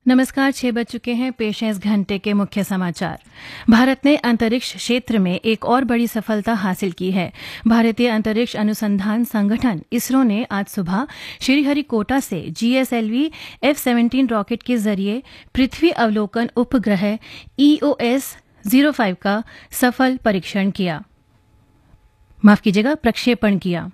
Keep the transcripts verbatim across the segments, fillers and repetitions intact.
नमस्कार। छह बज चुके हैं। पेश है इस घंटे के मुख्य समाचार। भारत ने अंतरिक्ष क्षेत्र में एक और बड़ी सफलता हासिल की है। भारतीय अंतरिक्ष अनुसंधान संगठन इसरो ने आज सुबह श्रीहरिकोटा से जीएसएलवी एफ सेवनटीन रॉकेट के जरिए पृथ्वी अवलोकन उपग्रह ईओएस ज़ीरो फाइव का सफल परीक्षण किया माफ कीजिएगा प्रक्षेपण किया।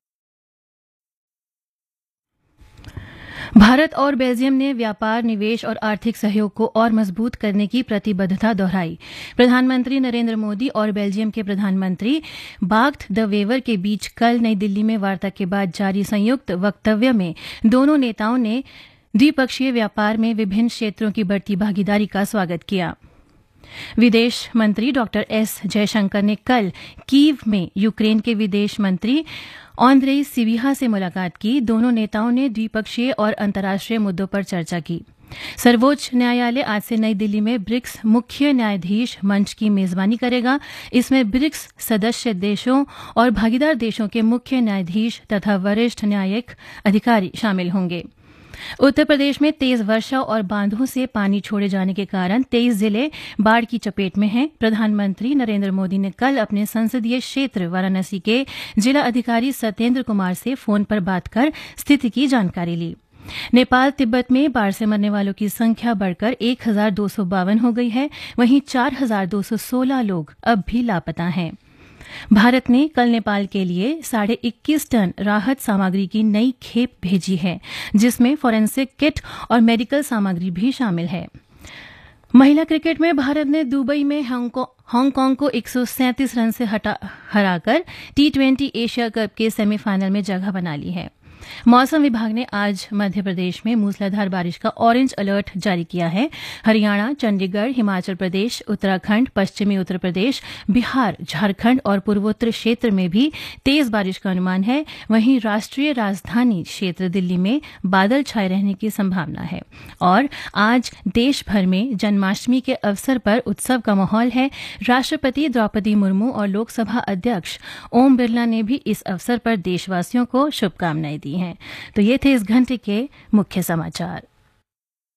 भारत और बेल्जियम ने व्यापार, निवेश और आर्थिक सहयोग को और मजबूत करने की प्रतिबद्धता दोहराई। प्रधानमंत्री नरेंद्र मोदी और बेल्जियम के प्रधानमंत्री बाग्ट द वेवर के बीच कल नई दिल्ली में वार्ता के बाद जारी संयुक्त वक्तव्य में दोनों नेताओं ने द्विपक्षीय व्यापार में विभिन्न क्षेत्रों की बढ़ती भागीदारी का स्वागत किया। विदेश मंत्री डॉक्टर एस जयशंकर ने कल कीव में यूक्रेन के विदेश मंत्री ऑन्द्रेई सिबिहा से मुलाकात की। दोनों नेताओं ने द्विपक्षीय और अंतर्राष्ट्रीय मुद्दों पर चर्चा की। सर्वोच्च न्यायालय आज से नई दिल्ली में ब्रिक्स मुख्य न्यायाधीश मंच की मेजबानी करेगा। इसमें ब्रिक्स सदस्य देशों और भागीदार देशों के मुख्य न्यायाधीश तथा वरिष्ठ न्यायिक अधिकारी शामिल होंगे। उत्तर प्रदेश में तेज वर्षा और बांधों से पानी छोड़े जाने के कारण तेईस जिले बाढ़ की चपेट में हैं। प्रधानमंत्री नरेंद्र मोदी ने कल अपने संसदीय क्षेत्र वाराणसी के जिला अधिकारी सत्येंद्र कुमार से फोन पर बात कर स्थिति की जानकारी ली। नेपाल तिब्बत में बाढ़ से मरने वालों की संख्या बढ़कर एक हजार दो सौ बावन हो गई है। वहीं चार हजार दो सौ सोलह लोग अब भी लापता हैं। भारत ने कल नेपाल के लिए साढ़े इक्कीस टन राहत सामग्री की नई खेप भेजी है, जिसमें फॉरेंसिक किट और मेडिकल सामग्री भी शामिल है। महिला क्रिकेट में भारत ने दुबई में हांगकांग को एक सौ सैंतीस रन से हटा हराकर टी ट्वेंटी एशिया कप के सेमीफाइनल में जगह बना ली है। मौसम विभाग ने आज मध्य प्रदेश में मूसलाधार बारिश का ऑरेंज अलर्ट जारी किया है। हरियाणा, चंडीगढ़, हिमाचल प्रदेश, उत्तराखंड, पश्चिमी उत्तर प्रदेश, बिहार, झारखंड और पूर्वोत्तर क्षेत्र में भी तेज बारिश का अनुमान है। वहीं राष्ट्रीय राजधानी क्षेत्र दिल्ली में बादल छाए रहने की संभावना है। और आज देश भर में जन्माष्टमी के अवसर पर उत्सव का माहौल है। राष्ट्रपति द्रौपदी मुर्मू और लोकसभा अध्यक्ष ओम बिरला ने भी इस अवसर पर देशवासियों को शुभकामनाएं दी हैं। तो ये थे इस घंटे के मुख्य समाचार।